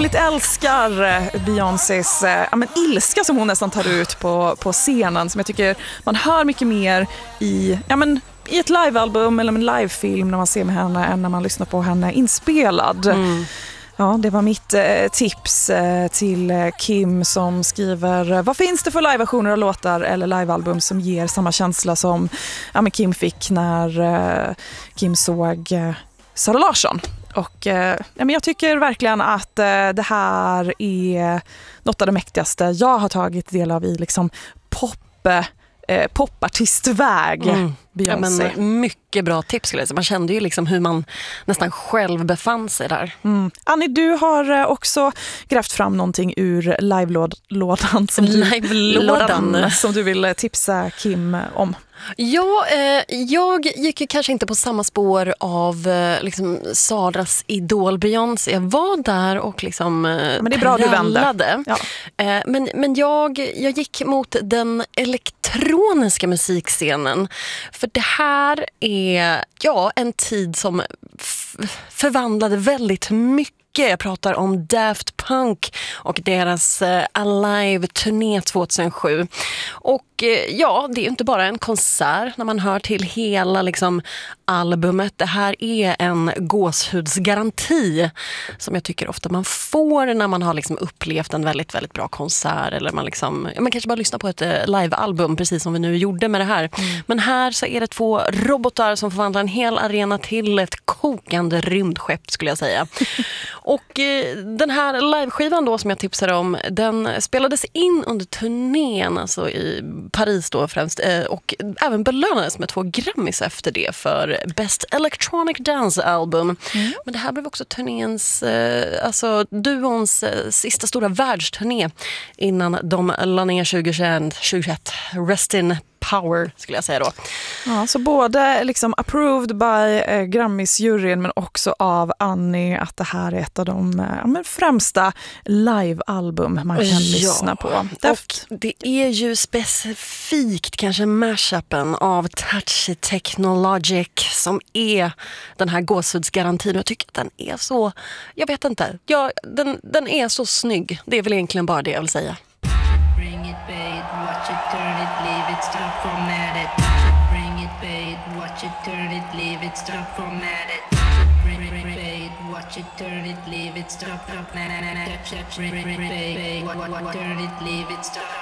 otroligt älskar Beyoncés ilska som hon nästan tar ut på scenen, som jag tycker man hör mycket mer i ett livealbum eller en livefilm när man ser med henne än när man lyssnar på henne inspelad. Ja, det var mitt tips till Kim som skriver: vad finns det för liveversioner av låtar eller livealbum som ger samma känsla som Kim fick när Kim såg Sara Larsson? Och jag tycker verkligen att det här är något av det mäktigaste jag har tagit del av i liksom popartistväg. Beyoncé. Mycket bra tips skulle jag säga. Man kände ju liksom hur man nästan själv befann sig där. Annie, du har också grävt fram någonting ur live-lådan som du vill tipsa Kim om. Ja, jag gick ju kanske inte på samma spår av liksom Saras idol Beyoncé. Jag var där och liksom men det är bra du vände. Ja. Men jag gick mot den elektroniska musikscenen. För det här är en tid som förvandlade väldigt mycket. Jag pratar om Daft Punk och deras Alive-turné 2007. Och det är inte bara en konsert när man hör till hela liksom albumet. Det här är en gåshudsgaranti som jag tycker ofta man får när man har liksom upplevt en väldigt, väldigt bra konsert. Eller man kanske bara lyssnar på ett live-album, precis som vi nu gjorde med det här. Men här så är det 2 robotar som förvandlar en hel arena till ett kokande rymdskepp, skulle jag säga. Och den här liveskivan då som jag tipsade om, den spelades in under turnén, alltså i Paris då främst, och även belönades med 2 Grammys efter det för Best Electronic Dance Album. Men det här blev också turnéns, duons sista stora världsturné innan de la ner 2021. Rest in power, skulle jag säga då. Ja, så både liksom approved by Grammys-juryn men också av Annie att det här är ett av de främsta live-album man kan lyssna på. Och det är ju specifikt kanske mashupen av Touchy Technologic som är den här gåshudsgarantin. Jag tycker att den är så, jag vet inte, den är så snygg. Det är väl egentligen bara det jag vill säga. Bring it, babe, watch it, turn it, leave it, stop, format it. Bring it, babe, watch it, turn it, leave it, stop, format it. Bring it, babe, watch it, turn it, leave it, stop, format it. Bring it, babe, turn it, leave it, stop.